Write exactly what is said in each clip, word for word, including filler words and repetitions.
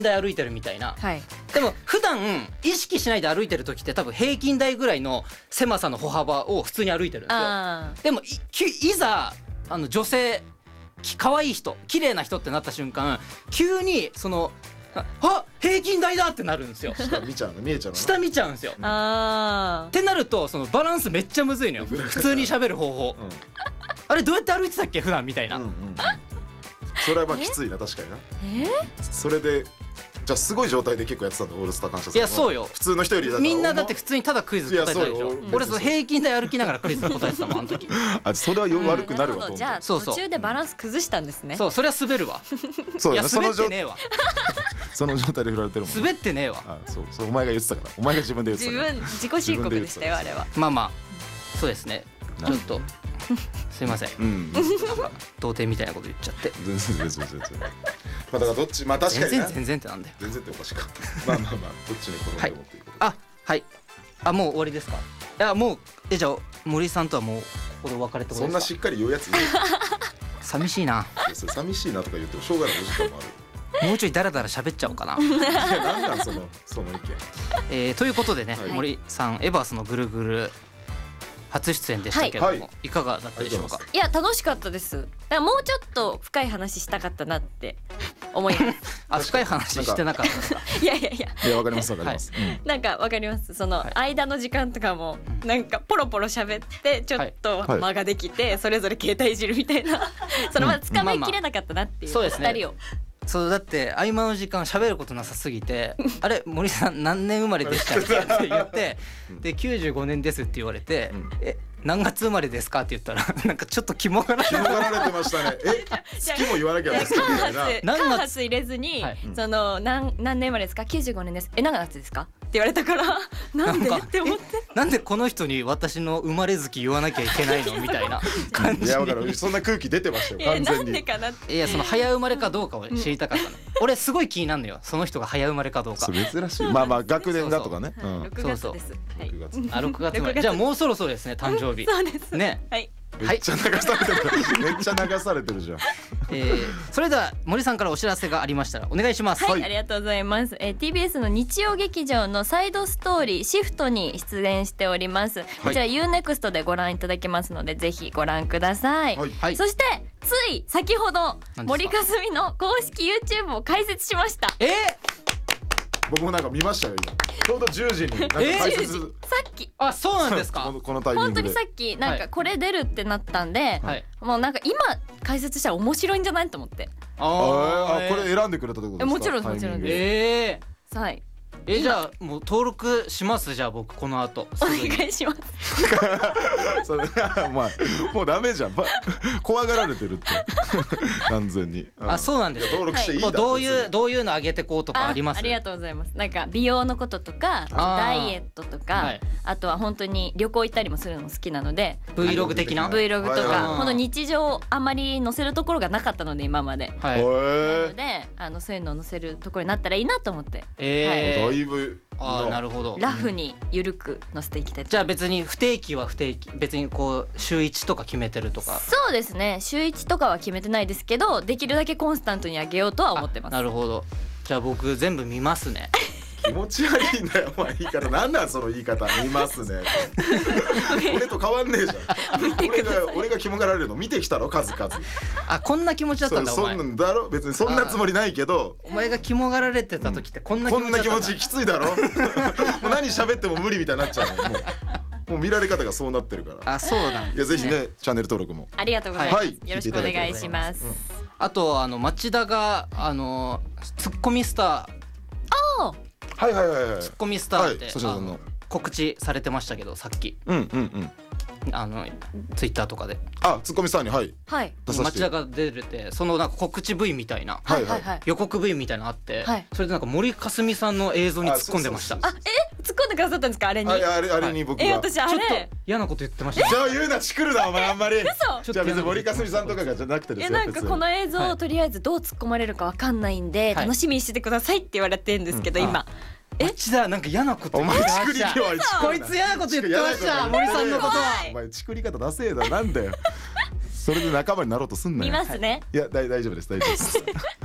台歩いてるみたいな、 はい、 でも普段意識しないで歩いてる時って多分平均台ぐらいの狭さの歩幅を普通に歩いてるんですよ。でも い, いざあの女性可愛い人綺麗な人ってなった瞬間急にそのあ平均台だってなるんですよ。 下見ちゃうの見えちゃうの下見ちゃうんですよ。 あってなるとそのバランスめっちゃむずいのよ普通に喋る方法、うん、あれどうやって歩いてたっけ普段みたいな、うんうんうん、 それはまあきついな確かにな。えそれでじゃあすごい状態で結構やってたんだオールスター感謝祭。 いやそうよ普通の人よりだみんなだって普通にただクイズ答えてたでしょ。俺その平均台歩きながらクイズ答えてたもんあの時あそれは悪くなるわと思う。 じゃあ途中でバランス崩したんですね。 そうそれは滑るわそういや滑ってねえわその状態で振られてるもん滑ってねえわ。 あそうそうお前が言ってたからお前が自分で言ってたから自分自己申告でしたよあれは。 まあまあそうですねちょっとすいません、うん、なんか童貞みたいなこと言っちゃって全然全然全然まあだからどっちまあ確かに全然全然ってなんだよ全然っておかしいかまあまあまあどっちに転んでもっていうことで、 はい、あはいあもう終わりですか。いやもうえじゃあ森さんとはもうここでお別れってことですか。 そんなしっかり言うやついる寂しいな。 寂しいなとか言ってもしょうがないお時間もあるもうちょいダラダラ喋っちゃおうかな。 いやなんなんそのその意見、 えー、ということでね、はい、森さんエバースのぐるぐる初出演でしたけども、はい、いかがだったでしょうか。 いや楽しかったです。だからもうちょっと深い話したかったなって思いますあ深い話してなかったいやいやいやいやわかりますわかります、はいうん、なんかわかります。その間の時間とかもなんかポロポロ喋ってちょっと間ができてそれぞれ携帯いじるみたいなそのまま掴みきれなかったなっていうふたりを。 そうだって合間の時間喋ることなさすぎてあれ森さん何年生まれでしたっけって言ってできゅうじゅうごねんですって言われて、うん、え何月生まれですかって言ったらなんかちょっとキモがられてましたね。え月も言わなきゃですかみたいな間髪入れずに、はい、その 何, 何年生まれですかきゅうじゅうごねんですえ何月ですかって言われたからなんでって思ってなんでこの人に私の生まれ月言わなきゃいけないのみたいな感じ。 いや分かるそんな空気出てましたよ完全に。 なんでかなって。 いやその早生まれかどうかを知りたかったの、うん、俺すごい気になるのよその人が早生まれかどうか。 珍しいまあまあ学年だとかね。 そうそう、うん、ろくがつです。はい、 あろくがつ生まれじゃあもうそろそろですね誕生日。 そうですね。 はいめっちゃ流されてるめっちゃ流されてるじゃん、 えー、それでは森さんからお知らせがありましたらお願いします。 はい、 はい、 ありがとうございます、えー、ティービーエス の日曜劇場のサイドストーリーシフトに出演しております、はい、こちら ユーネクスト でご覧いただけますのでぜひご覧ください、はい、そしてつい先ほど森かすみの公式 YouTube を開設しました。 えー僕もなんか見ましたよ今ちょうどじゅうじになんか解説、 えー、さっきあそうなんですかこの、このタイミングで本当にさっきなんかこれ出るってなったんで、はい、もうなんか今解説したら面白いんじゃないと思ってああこれ選んでくれたってことですか。 もちろんもちろんです。 えー、はいえじゃあもう登録しますじゃあ僕この後お願いしますそれまあもうダメじゃん怖がられてるって完全に、 うん、あそうなんです登録していいだ、はい、 どういうどういうの上げてこうとかあります。 あ, ありがとうございます。なんか美容のこととかダイエットとか あ,、はい、あとは本当に旅行行ったりもするの好きなので Vlog 的な Vlog とか本当日常あんまり載せるところがなかったので今まで、はい、なのであのそういうのを載せるところになったらいいなと思って、 えーはい、だいぶあなるほどラフに緩く載せていきたい。 じゃあ別に不定期は不定期別にこう週いちとか決めてるとか。 そうですね週いちとかは決めてないですけどできるだけコンスタントに上げようとは思ってます。 なるほどじゃあ僕全部見ますね気持ち悪いんだよお前言い方なんなんその言い方見ますね俺と変わんねえじゃん俺が俺が肝がられるの見てきたろ数々。 あこんな気持ちだったんだお前。 そんなんだろ別にそんなつもりないけどお前が肝がられてた時ってこんな気持ちだったんだ、 こんな気持ちきついだろもう何喋っても無理みたいになっちゃうのもうもう見られ方がそうなってるから。 あそうなんですね。 いやぜひねチャンネル登録もありがとうございます、はい、よろしくお願いします。 あとあの町田があのツッコミスターああはいはいはいはい、 ツッコミスターって、 はい、そちらの告知されてましたけどさっき、 うんうんうんあのツイッターとかであツッコミスターにはい、 はい、 町田が出るってそのなんか告知 V みたいな、 はいはいはい、 予告 V みたいなのあって、 はい、 それでなんか森かすみさんの映像に突っ込んでました。 あえ突っ込んでくださったんですかあれに。 あれあれあれに僕が、 はい、え私あれちょっと嫌なこと言ってました。 じゃあ言うなチクるなお前あんまり嘘じゃあ別に森かすみさんとかがじゃなくてですよ。 なんかこの映像をとりあえずどう突っ込まれるかわかんないんで、はい、楽しみにしててくださいって言われてるんですけど、うん、今え町田なんか嫌なこと言ってました。お前チクリ今日こいつ嫌なこと言ってました森さんのことは。 お前チクり方ダセえだなんだよそれで仲間になろうとすんなよ。 見ますね。 いや大丈夫です大丈夫です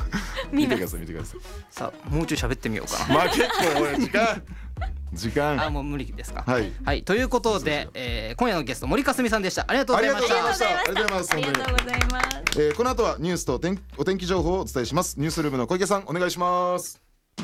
見てください見てください。 さあもうちょい喋ってみようかな。 まあ結構おい時間時間あもう無理ですか。 はい、 はい、ということで、えー、今夜のゲスト森かすみさんでした。ありがとうございました。 ありがとうございました。ありがとうございます。 ありがとうございます。 えー、この後はニュースと天お天気情報をお伝えします。ニュースルームの小池さんお願いします。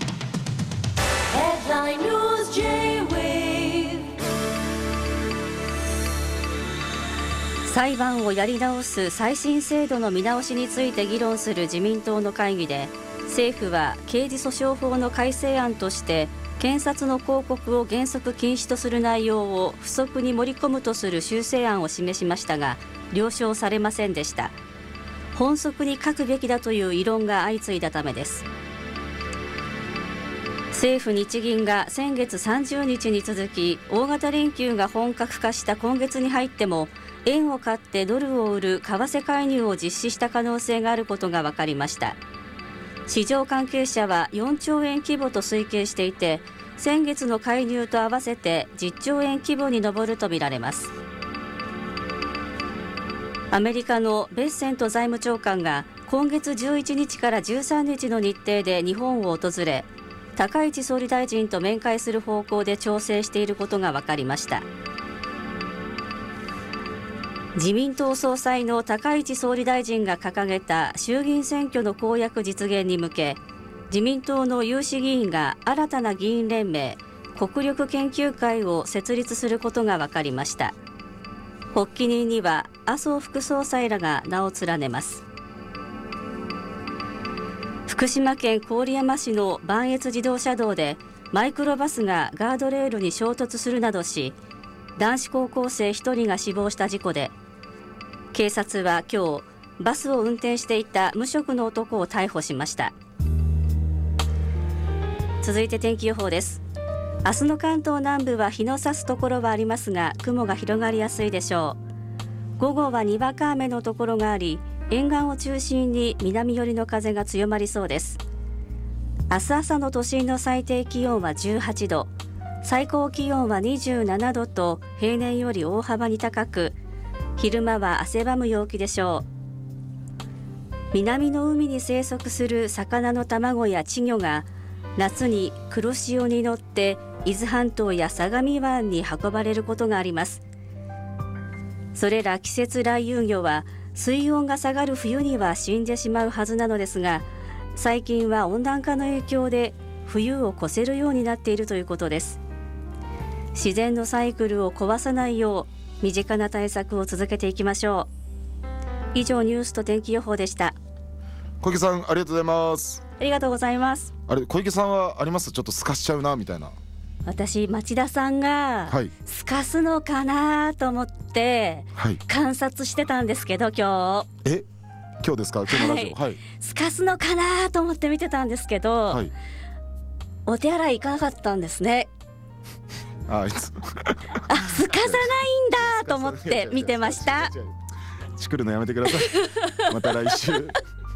裁判をやり直す再審制度の見直しについて議論する自民党の会議で、政府は刑事訴訟法の改正案として検察の抗告を原則禁止とする内容を付則に盛り込むとする修正案を示しましたが、了承されませんでした。本則に書くべきだという異論が相次いだためです。政府・日銀が先月さんじゅうにちに続き大型連休が本格化した今月に入っても円を買ってドルを売る為替介入を実施した可能性があることが分かりました。市場関係者はよんちょうえん規模と推計していて、先月の介入と合わせてじっちょうえん規模に上るとみられます。アメリカのベッセント財務長官が今月じゅういちにちからじゅうさんにちの日程で日本を訪れ、高市総理大臣と面会する方向で調整していることが分かりました。自民党総裁の高市総理大臣が掲げた衆議院選挙の公約実現に向け、自民党の有志議員が新たな議員連盟国力研究会を設立することが分かりました。発起人には麻生副総裁らが名を連ねます。福島県郡山市の磐越自動車道でマイクロバスがガードレールに衝突するなどし、男子高校生ひとりが死亡した事故で、警察は今日バスを運転していた無職の男を逮捕しました。続いて天気予報です。明日の関東南部は日の差すところはありますが、雲が広がりやすいでしょう。午後はにわか雨のところがあり、沿岸を中心に南寄りの風が強まりそうです。明日朝の都心の最低気温はじゅうはちど、最高気温はにじゅうななどと平年より大幅に高く、昼間は汗ばむ陽気でしょう。南の海に生息する魚の卵や稚魚が夏に黒潮に乗って伊豆半島や相模湾に運ばれることがあります。それら季節来遊魚は水温が下がる冬には死んでしまうはずなのですが、最近は温暖化の影響で冬を越せるようになっているということです。自然のサイクルを壊さないよう身近な対策を続けていきましょう。以上ニュースと天気予報でした。 小池さんありがとうございます。 ありがとうございます。 あれ小池さんはあります？ちょっと透かしちゃうなみたいな。 私町田さんが透かすのかなと思って観察してたんですけど、今日え今日ですか？今日のラジオ、はい、 透かすのかなと思って見てたんですけど、はい、お手洗い行かなかったんですね。 ああいつあ透かさないんだと思って見てました。 チクるのやめてください。また来週。